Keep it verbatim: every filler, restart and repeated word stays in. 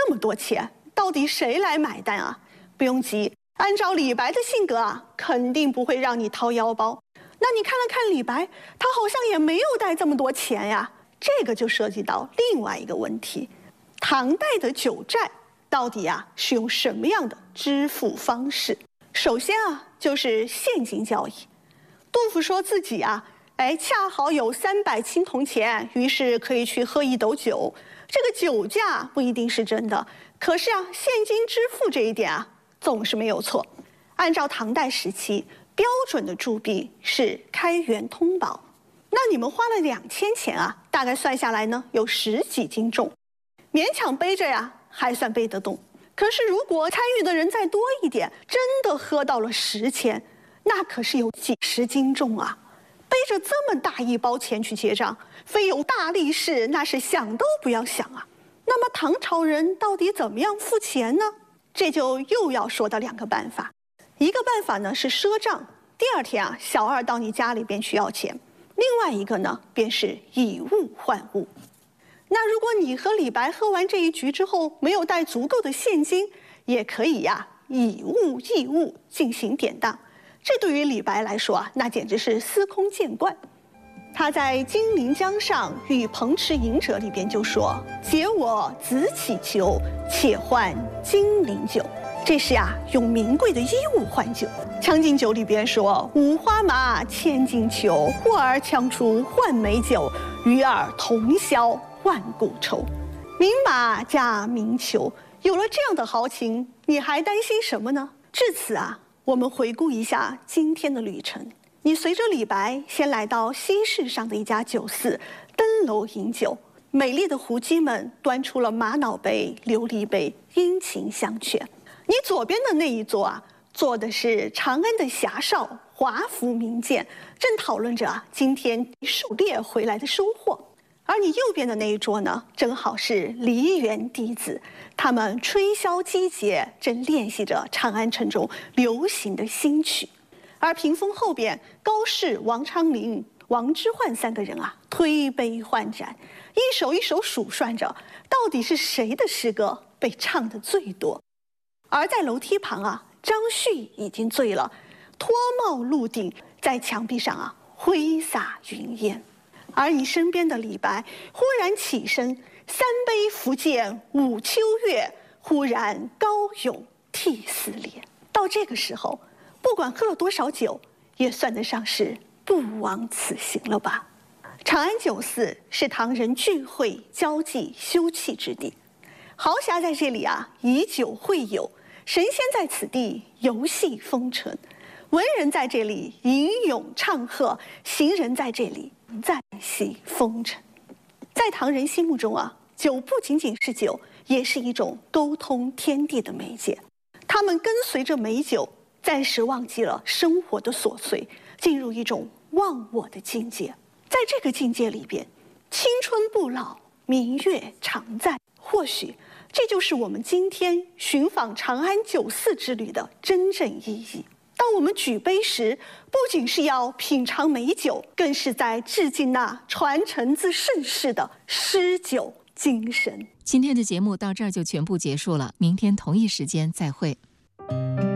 这么多钱，到底谁来买单啊？不用急，按照李白的性格啊，肯定不会让你掏腰包。那你看了看李白，他好像也没有带这么多钱呀。这个就涉及到另外一个问题：唐代的酒债到底啊是用什么样的支付方式？首先啊，就是现金交易。杜甫说自己啊，哎，恰好有三百青铜钱，于是可以去喝一斗酒。这个酒价不一定是真的，可是啊，现金支付这一点啊，总是没有错。按照唐代时期标准的铸币是开元通宝，那你们花了两千钱啊，大概算下来呢，有十几斤重，勉强背着呀，还算背得动。可是如果参与的人再多一点，真的喝到了十千，那可是有几十斤重啊！背着这么大一包钱去结账，非有大力士，那是想都不要想啊。那么唐朝人到底怎么样付钱呢？这就又要说到两个办法，一个办法呢是赊账，第二天啊小二到你家里边去要钱；另外一个呢便是以物换物。那如果你和李白喝完这一局之后没有带足够的现金，也可以呀、啊、以物易物进行典当。这对于李白来说啊，那简直是司空见惯。他在《金陵江上与彭池饮者》里边就说：“解我子乞求，且换金陵酒。”这是呀、啊、用名贵的衣物换酒。《将进酒》里边说：“五花马，千金裘，呼儿将出换美酒，与尔同销万古愁。”名马加名裘，有了这样的豪情，你还担心什么呢？至此啊，我们回顾一下今天的旅程。你随着李白先来到西市上的一家酒肆，登楼饮酒。美丽的胡姬们端出了玛瑙杯、琉璃杯，殷勤相劝。你左边的那一桌啊，坐的是长安的侠少、华服名剑，正讨论着啊今天狩猎回来的收获。而你右边的那一桌呢，正好是梨园弟子，他们吹箫击节，正练习着长安城中流行的新曲。而屏风后边，高适、王昌龄、王之涣三个人啊，推杯换盏，一首一首数算着，到底是谁的诗歌被唱得最多。而在楼梯旁啊，张旭已经醉了，脱帽露顶，在墙壁上啊挥洒云烟。而你身边的李白忽然起身，三杯伏见五秋月，忽然高咏涕泗连。到这个时候，不管喝了多少酒，也算得上是不枉此行了吧。长安酒肆是唐人聚会、交际、休憩之地，豪侠在这里啊以酒会友，神仙在此地游戏风尘，文人在这里吟咏唱和，行人在这里暂息风尘。在唐人心目中啊，酒不仅仅是酒，也是一种沟通天地的媒介。他们跟随着美酒，暂时忘记了生活的琐碎，进入一种忘我的境界。在这个境界里边，青春不老，明月常在。或许这就是我们今天寻访长安酒肆之旅的真正意义。当我们举杯时，不仅是要品尝美酒，更是在致敬那传承自盛世的诗酒精神。 今天的节目到这儿就全部结束了，明天同一时间再会。